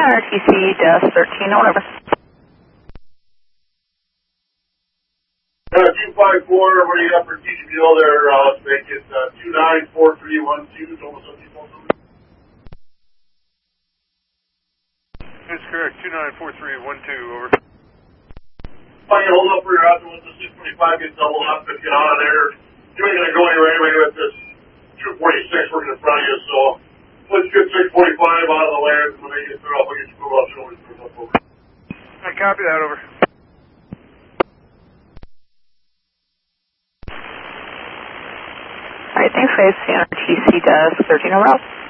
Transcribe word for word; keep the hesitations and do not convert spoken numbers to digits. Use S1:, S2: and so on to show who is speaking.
S1: on R T C desk thirteen, over.
S2: Uh, two five four, what do you got for T G P O there? Uh, let's make it uh, two nine four three one two, almost a people.
S3: That's correct, two nine four three one two, over.
S2: I can hold up for your other ones, the six twenty-five gets doubled up and get out of there. You ain't gonna go anywhere anyway with this two forty-six working in front of you, so let's get six forty-five out of the way. When they get through, I'll get you move up, so we move up over.
S3: I copy that, over.
S1: Alright, thanks guys, C N R T C desk thirteen, over.